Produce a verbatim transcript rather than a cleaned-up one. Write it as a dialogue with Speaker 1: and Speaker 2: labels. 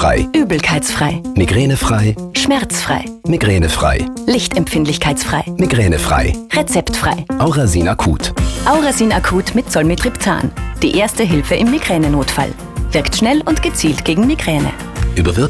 Speaker 1: Übelkeitsfrei.
Speaker 2: Übelkeitsfrei.
Speaker 1: Migränefrei.
Speaker 2: Schmerzfrei.
Speaker 1: Migränefrei.
Speaker 2: Lichtempfindlichkeitsfrei.
Speaker 1: Migränefrei.
Speaker 2: Rezeptfrei.
Speaker 1: Aurasin Akut.
Speaker 2: Aurasin Akut mit Zolmitriptan. Die erste Hilfe im Migränenotfall. Wirkt schnell und gezielt gegen Migräne.
Speaker 1: Über